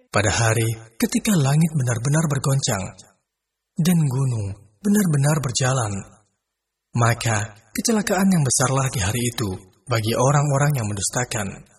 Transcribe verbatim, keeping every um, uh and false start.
pada hari ketika langit benar-benar bergoncang dan gunung benar-benar berjalan, maka kecelakaan yang besarlah di hari itu bagi orang-orang yang mendustakan.